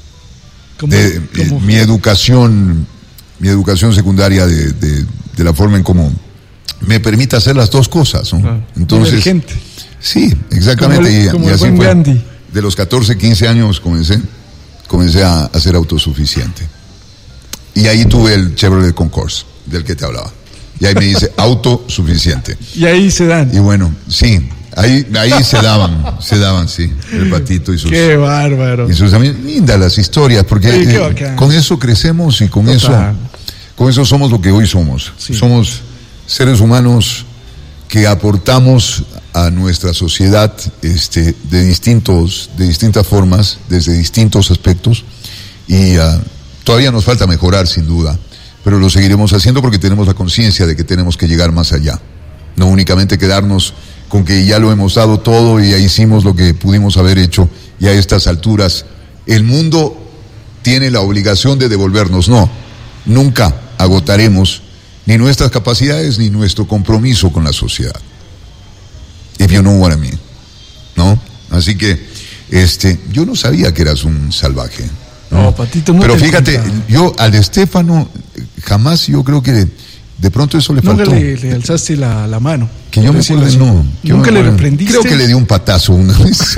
mi educación secundaria de la forma en cómo me permite hacer las dos cosas, ¿no? Entonces, sí, exactamente, como y así fue. Gandhi. De los 14, 15 años comencé a ser autosuficiente. Y ahí tuve el Chevrolet Concourse, del que te hablaba. Y ahí me dice autosuficiente. Y ahí se dan. Y bueno, sí, ahí se daban, sí, el Patito y sus... ¡Qué bárbaro! Y sus amigos. Lindas las historias, porque con eso crecemos y con eso somos lo que hoy somos. Sí. Somos seres humanos que aportamos a nuestra sociedad de distintas formas, desde distintos aspectos, y todavía nos falta mejorar sin duda, pero lo seguiremos haciendo porque tenemos la conciencia de que tenemos que llegar más allá, no únicamente quedarnos con que ya lo hemos dado todo y ya hicimos lo que pudimos haber hecho, y a estas alturas el mundo tiene la obligación de devolvernos. No, nunca agotaremos ni nuestras capacidades ni nuestro compromiso con la sociedad. If you know what I mean, ¿no? Así que, yo no sabía que eras un salvaje, ¿no? No, Patito, pero fíjate, yo al Estefano jamás, yo creo que de pronto eso le faltó. Nunca le alzaste la mano. Que yo me acuerdo, no. Nunca le reprendiste. Creo que le di un patazo una vez.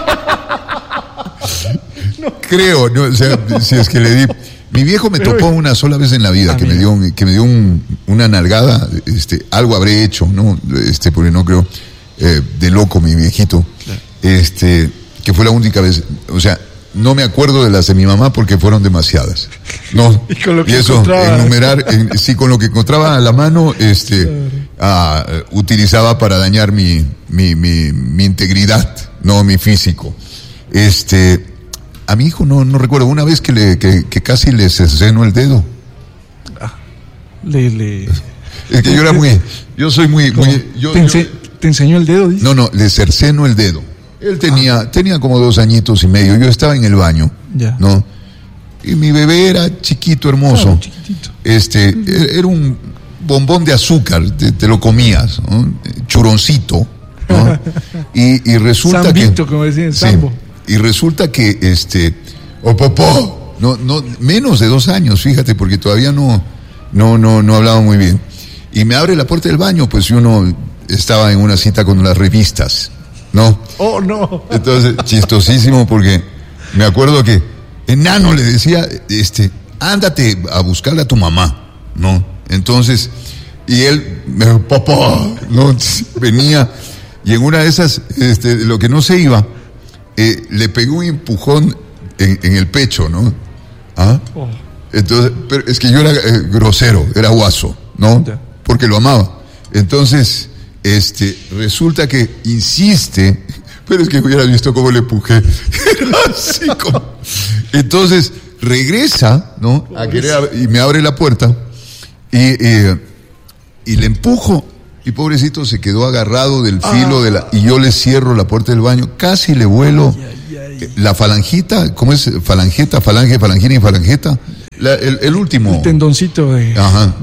No. Creo, no, o sea, si es que le di. Mi viejo me topó una sola vez en la vida, que me dio una nalgada, algo habré hecho, ¿no? Porque no creo, de loco mi viejito, claro. Que fue la única vez, o sea, no me acuerdo de las de mi mamá porque fueron demasiadas, ¿no? Y eso, enumerar, sí, con lo que encontraba a la mano, utilizaba para dañar mi integridad, no mi físico. A mi hijo no recuerdo, una vez que casi le cercenó el dedo. Es que yo soy muy... ¿Te enseñó el dedo? ¿Dice? No, le cercenó el dedo. Él tenía como 2 añitos y medio, yo estaba en el baño, ya. ¿No? Y mi bebé era chiquito, hermoso. Claro, chiquitito. Era un bombón de azúcar, te lo comías, ¿no? Churoncito, ¿no? Y resulta Zambito, como decían, Sambo. Sí, y resulta que popó, no, menos de 2 años, fíjate, porque todavía no hablaba muy bien. Y me abre la puerta del baño, pues uno estaba en una cita con las revistas, ¿no? Oh, no. Entonces, chistosísimo, porque me acuerdo que enano le decía, ándate a buscarle a tu mamá, ¿no? Entonces, y él, papá, ¿no? Venía, y en una de esas, lo que no se iba, le pegó un empujón en el pecho, ¿no? ¿Ah? Oh. Entonces, pero es que yo era grosero, era guaso, ¿no? Ya. Porque lo amaba. Entonces, resulta que insiste, pero es que hubieras visto cómo le empujé. Era así como... Entonces, regresa, ¿no? A querer, y me abre la puerta, Y le empujo. Y pobrecito se quedó agarrado del filo y yo le cierro la puerta del baño. Casi le vuelo la falangita. ¿Cómo es? Falangeta, falange, falangina y falangeta. El último. El tendoncito del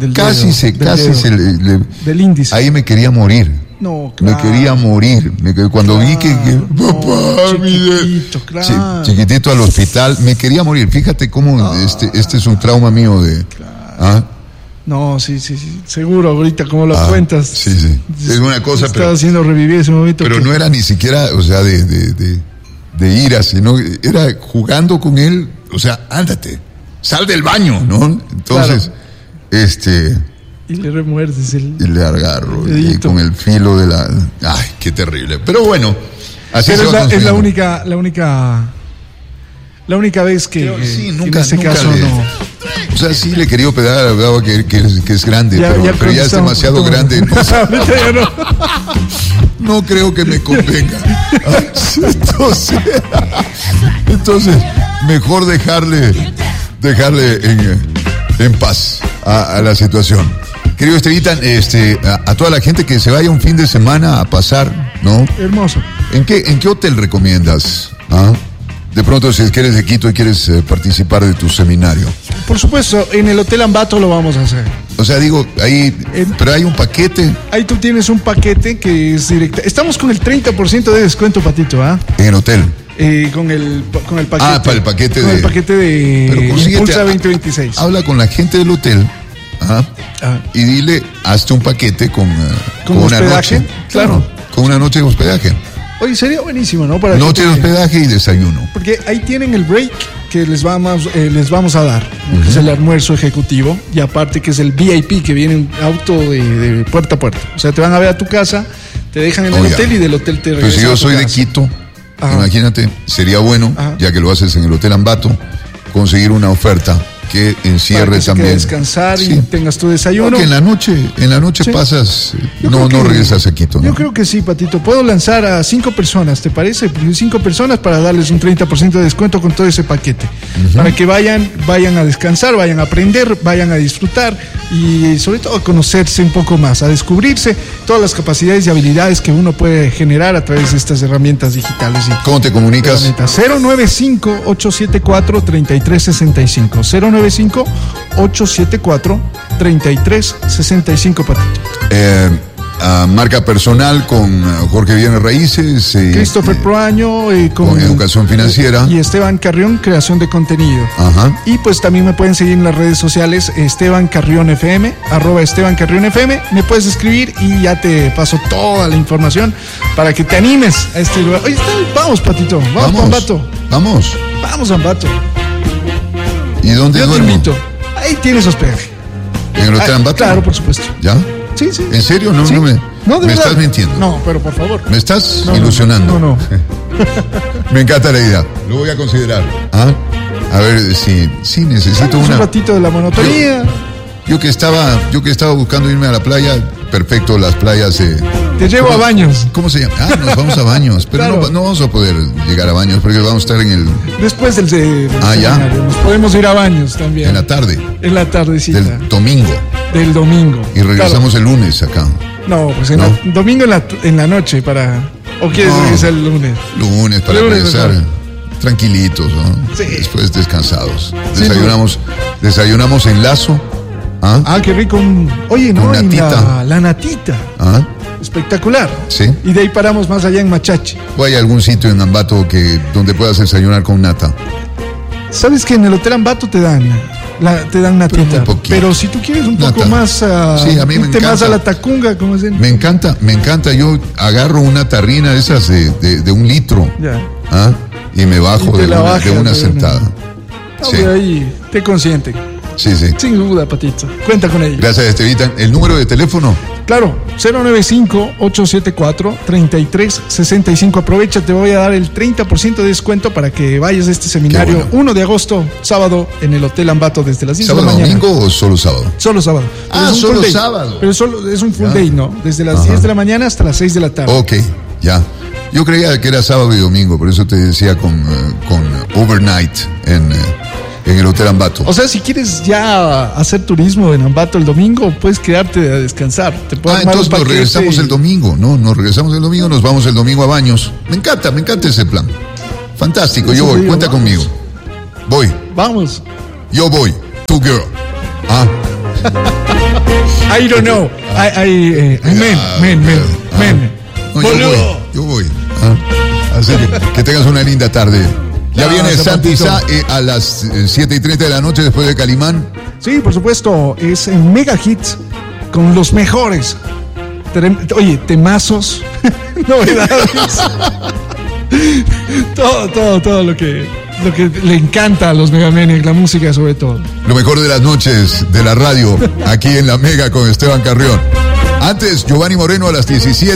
del índice. Ahí me quería morir. No, claro. Me quería morir. Cuando vi que papá, chiquitito, claro. Chiquitito al hospital, me quería morir. Fíjate cómo este es un trauma mío de. Claro. No, sí, seguro, ahorita como lo cuentas. Sí. Es una cosa, estaba haciendo revivir ese momento. Pero no era ni siquiera, o sea, de ira, sino era jugando con él, o sea, ándate, sal del baño, ¿no? Entonces, y le remuerdes y le agarro y con el filo de la. Ay, qué terrible. Pero bueno, así es la única vez que, nunca, en ese caso no. O sea, sí le he querido pegar, que es grande, pero ya es demasiado grande. No creo que me convenga. Entonces mejor dejarle en paz a la situación. Querido Estevitan, a toda la gente que se vaya un fin de semana a pasar, ¿no? Hermoso. ¿En qué hotel recomiendas? De pronto, si eres de Quito y quieres participar de tu seminario. Por supuesto, en el Hotel Ambato lo vamos a hacer. O sea, digo, pero hay un paquete. Ahí tú tienes un paquete que es directo. Estamos con el 30% de descuento, Patito, ¿ah? En el hotel. Con el paquete. Para el paquete con el paquete de Impulsa 2026. Habla con la gente del hotel. Y dile, hazte un paquete con una noche. Claro. Con una noche de hospedaje. Oye, sería buenísimo, ¿no? Noche de hospedaje y desayuno. Porque ahí tienen el break que les vamos a dar, que es el almuerzo ejecutivo, y aparte que es el VIP, que viene un auto de puerta a puerta. O sea, te van a ver a tu casa, te dejan en el hotel y del hotel te regresan. Pues si yo soy de Quito, imagínate, sería bueno, ya que lo haces en el Hotel Ambato, conseguir una oferta que encierre para que también. Descansar y tengas tu desayuno. Porque en la noche pasas, no regresas a Quito, ¿no? Yo creo que sí, Patito. Puedo lanzar a 5 personas, ¿te parece? 5 personas para darles un 30% de descuento con todo ese paquete. Para que vayan a descansar, vayan a aprender, vayan a disfrutar y sobre todo a conocerse un poco más, a descubrirse todas las capacidades y habilidades que uno puede generar a través de estas herramientas digitales. ¿Cómo te comunicas? 095-874-3365. 095-874-3365, Patito. Marca personal con Jorge Bienes Raíces, Christopher Proaño con Educación Financiera y Esteban Carrión, Creación de Contenido. Y pues también me pueden seguir en las redes sociales, Esteban Carrión FM, @Esteban Carrión FM. Me puedes escribir y ya te paso toda la información para que te animes a este lugar. Oye, vamos, Patito, vamos a Ambato. Vamos a Ambato. ¿Y dónde duermo? Yo te invito. Ahí tienes hospedaje. ¿En el Hotel Ambato? Claro, por supuesto. ¿Ya? Sí. ¿En serio? No, me estás mintiendo. No, pero por favor. ¿Me estás ilusionando? No. Me encanta la idea. Lo voy a considerar. A ver si necesito un ratito de la monotonía. Yo que estaba buscando irme a la playa, perfecto, las playas. Te llevo a Baños. ¿Cómo se llama? Nos vamos a Baños, pero claro. no vamos a poder llegar a Baños porque vamos a estar en el. Después del ya. Nos podemos ir a Baños también. En la tarde. En la tardecita. Del domingo. Y regresamos el lunes acá. No, pues domingo en la noche para. ¿O quieres regresar el lunes? Lunes para regresar. Tranquilitos, ¿no? Sí. Después descansados. Sí, Desayunamos en Lazo. Qué rico. Oye, no, natita. La natita. Espectacular. Sí. Y de ahí paramos más allá en Machache. ¿O hay algún sitio en Ambato donde puedas desayunar con nata? Sabes que en el Hotel Ambato te dan natita. Pero si tú quieres un poco más, a mí me encanta. Más a la tacunga, como dicen. Me encanta. Yo agarro una tarrina de esas de 1 litro. Ya. Y me bajo de una sentada. Ahí te consienten. Sí. Sin duda, Patito. Cuenta con ello. Gracias, Estevitan. ¿El número de teléfono? Claro, 095-874-3365. Aprovecha, te voy a dar el 30% de descuento para que vayas a este seminario 1 de agosto, sábado, en el Hotel Ambato desde las 10 de la mañana. ¿Sábado, domingo o solo sábado? Solo sábado. Solo sábado. Pero solo es un full day, ¿no? Desde las 10 de la mañana hasta las 6 de la tarde. Ok, ya. Yo creía que era sábado y domingo, por eso te decía con overnight en en el Hotel Ambato. O sea, si quieres ya hacer turismo en Ambato el domingo, puedes quedarte a descansar. Entonces nos regresamos el domingo, ¿no? Nos regresamos el domingo, nos vamos el domingo a Baños. Me encanta ese plan. Fantástico, yo voy, cuenta conmigo. Voy. Vamos. Yo voy. Tu girl. I don't know. Men. No, yo voy. Así que tengas una linda tarde. Ya viene Santi Sá a las 7:30 de la noche después de Calimán. Sí, por supuesto, es en Mega Hits con los mejores. Oye, temazos, novedades. todo lo que le encanta a los Megamaniacs, la música sobre todo. Lo mejor de las noches de la radio, aquí en la Mega con Esteban Carrión. Antes, Giovanni Moreno a las 17.